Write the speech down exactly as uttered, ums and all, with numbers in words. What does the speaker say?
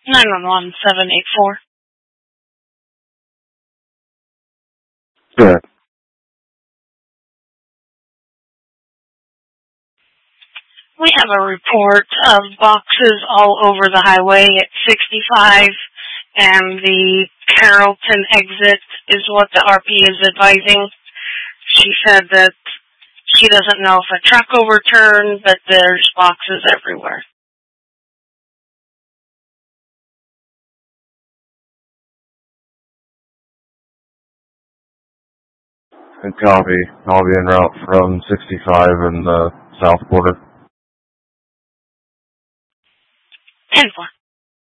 nine one one, seven eight four. Good. We have a report of boxes all over the highway at sixty-five, and the Carrollton exit is what the R P is advising. She said that she doesn't know if a truck overturned, but there's boxes everywhere. And copy. I'll be en route from sixty-five in the south quarter. ten four.